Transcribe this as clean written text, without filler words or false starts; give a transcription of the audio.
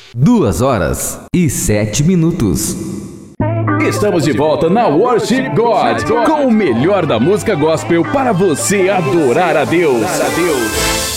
2h07. Estamos de volta na Worship God, com o melhor da música gospel para você adorar a Deus.